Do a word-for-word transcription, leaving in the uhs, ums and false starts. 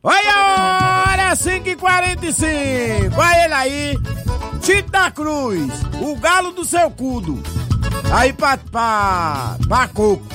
Olha a hora, cinco e quarenta e cinco. Olha ele aí, Tito da Cruz, o galo do seu cudo. Aí pra, pra, pra coco.